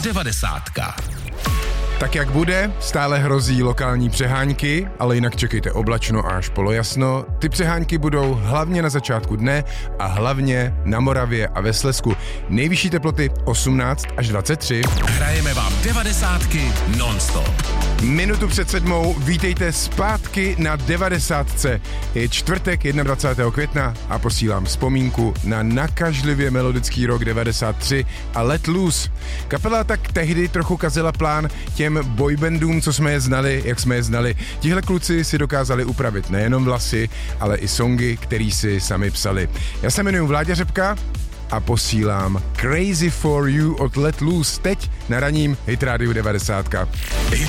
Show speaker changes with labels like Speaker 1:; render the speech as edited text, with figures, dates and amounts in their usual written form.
Speaker 1: 90.
Speaker 2: Tak jak bude, stále hrozí lokální přehánky, ale jinak čekejte oblačno až polojasno. Ty přehánky budou hlavně na začátku dne a hlavně na Moravě a ve Slezsku. Nejvyšší teploty 18 až 23.
Speaker 1: Hrajeme vám 90 non-stop.
Speaker 2: Minutu před 7 vítejte zpátky na 90. Je čtvrtek 21. května a posílám vzpomínku na nakažlivě melodický rok 93 a Let Loose. Kapela tak tehdy trochu kazila plán těm boybandům, co jsme je znali, jak jsme je znali. Tihle kluci si dokázali upravit nejenom vlasy, ale i songy, který si sami psali. Já se jmenuji Vláďa Řepka a posílám Crazy for You od Let Loose teď na ranním Hit Radio 90.
Speaker 1: Hit